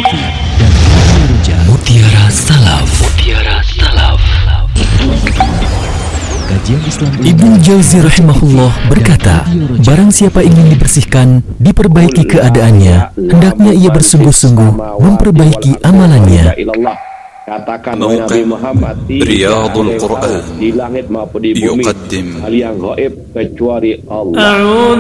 dan Mutiara Salaf. Kajian Islam. Ibnu Jauzi rahimahullah berkata, barang siapa ingin dibersihkan, diperbaiki keadaannya, hendaknya ia bersungguh-sungguh memperbaiki amalannya. Katakan Nabi Muhammad Riyadul Quran di langit maupun di bumi hal yang gaib kecuali Allah.